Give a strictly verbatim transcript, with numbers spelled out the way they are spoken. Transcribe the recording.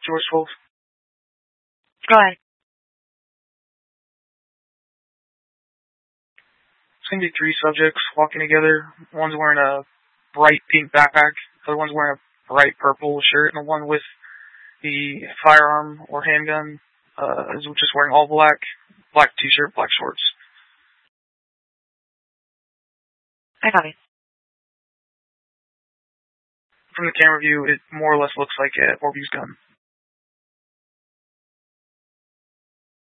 George twelve. Go ahead. It's going to be three subjects walking together. One's wearing a bright pink backpack. The other one's wearing a bright purple shirt. And the one with the firearm or handgun uh, is just wearing all black. Black t-shirt, black shorts. I got it. From the camera view, it more or less looks like a Orbeez gun.